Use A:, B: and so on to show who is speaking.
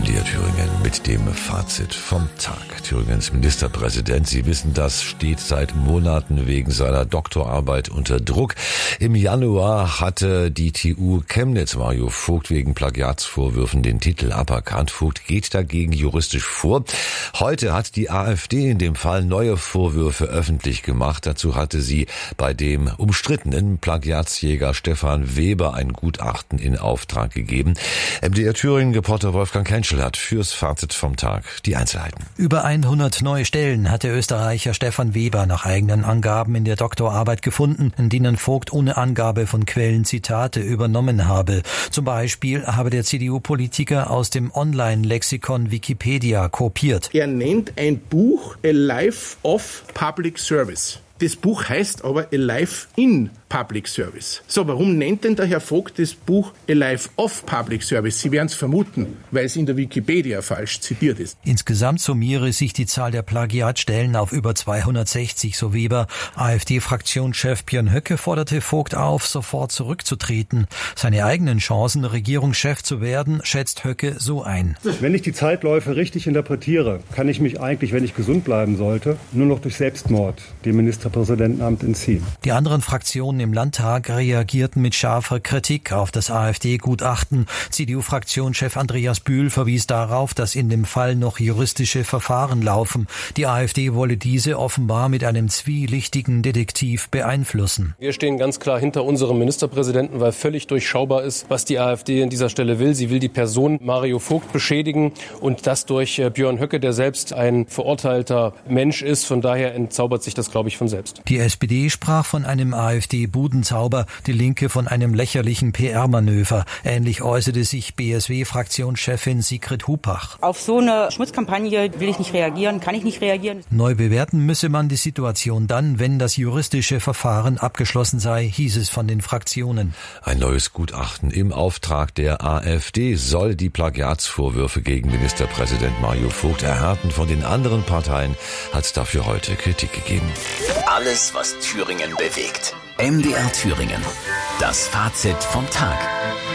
A: MDR Thüringen mit dem Fazit vom Tag. Thüringens Ministerpräsident, Sie wissen das, steht seit Monaten wegen seiner Doktorarbeit unter Druck. Im Januar hatte die TU Chemnitz Mario Vogt wegen Plagiatsvorwürfen den Titel aberkannt. Vogt geht dagegen juristisch vor. Heute hat die AfD in dem Fall neue Vorwürfe öffentlich gemacht. Dazu hatte sie bei dem umstrittenen Plagiatsjäger Stefan Weber ein Gutachten in Auftrag gegeben. MDR Thüringen-Reporter Wolfgang Henschel hat fürs Fazit vom Tag die Einzelheiten.
B: Über 100 neue Stellen hat der Österreicher Stefan Weber nach eigenen Angaben in der Doktorarbeit gefunden, in denen Vogt ohne Angabe von Quellen Zitate übernommen habe. Zum Beispiel habe der CDU-Politiker aus dem Online-Lexikon Wikipedia kopiert.
C: Er nennt ein Buch A Life of Public Service. Das Buch heißt aber A Life in Public Service. So, warum nennt denn der Herr Vogt das Buch A Life of Public Service? Sie werden es vermuten, weil es in der Wikipedia falsch zitiert ist.
B: Insgesamt summiere sich die Zahl der Plagiatstellen auf über 260, so Weber. AfD-Fraktionschef Björn Höcke forderte Vogt auf, sofort zurückzutreten. Seine eigenen Chancen, Regierungschef zu werden, schätzt Höcke so ein.
D: Wenn ich die Zeitläufe richtig interpretiere, kann ich mich eigentlich, wenn ich gesund bleiben sollte, nur noch durch Selbstmord dem Ministerpräsidentenamt entziehen.
B: Die anderen Fraktionen im Landtag reagierten mit scharfer Kritik auf das AfD-Gutachten. CDU-Fraktionschef Andreas Bühl verwies darauf, dass in dem Fall noch juristische Verfahren laufen. Die AfD wolle diese offenbar mit einem zwielichtigen Detektiv beeinflussen.
E: Wir stehen ganz klar hinter unserem Ministerpräsidenten, weil völlig durchschaubar ist, was die AfD an dieser Stelle will. Sie will die Person Mario Vogt beschädigen und das durch Björn Höcke, der selbst ein verurteilter Mensch ist. Von daher entzaubert sich das, glaube ich, von selbst.
B: Die SPD sprach von einem AfD-Budenzauber, die Linke von einem lächerlichen PR-Manöver. Ähnlich äußerte sich BSW-Fraktionschefin Sigrid Hupach.
F: Auf so eine Schmutzkampagne will ich nicht reagieren, kann ich nicht reagieren.
B: Neu bewerten müsse man die Situation dann, wenn das juristische Verfahren abgeschlossen sei, hieß es von den Fraktionen.
A: Ein neues Gutachten im Auftrag der AfD soll die Plagiatsvorwürfe gegen Ministerpräsident Mario Vogt erhärten. Von den anderen Parteien hat es dafür heute Kritik gegeben.
G: Alles, was Thüringen bewegt. MDR Thüringen. Das Fazit vom Tag.